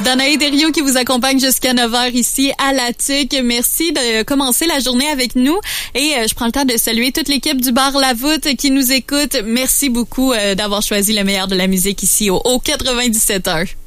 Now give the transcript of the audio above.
Danae Thériault qui vous accompagne jusqu'à 9h ici à La Tuque. Merci de commencer la journée avec nous. Et je prends le temps de saluer toute l'équipe du bar La Voûte qui nous écoute. Merci beaucoup d'avoir choisi le meilleur de la musique ici au 97.1.